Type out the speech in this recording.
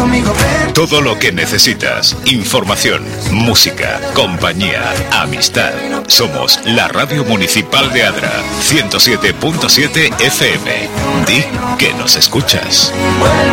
conmigo, ven. Todo lo que necesitas. Información, música, compañía, amistad. Somos la Radio Municipal de Adra, 107.7 FM. Di que nos escuchas.